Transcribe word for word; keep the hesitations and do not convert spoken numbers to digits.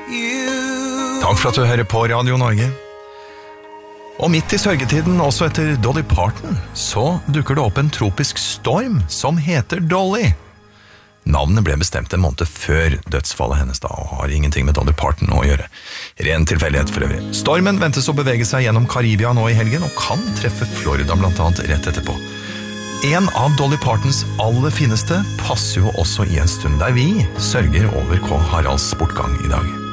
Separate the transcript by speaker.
Speaker 1: Takk for at du hører på Radio Norge. Og midt i sørgetiden, også etter Dolly Parton, så dukker det opp en tropisk storm som heter Dolly. Navnet ble bestemt en måned før dødsfallet hennes da, og har ingenting med Dolly Parton å gjøre. Ren tilfeldighet for øvrig. Stormen ventes å bevege seg gjennom Karibia nå i helgen, og kan treffe Florida blant annet rett etterpå. En av Dolly Partons aller fineste passer jo også i en stund der vi sørger over K. Haralds bortgang i dag.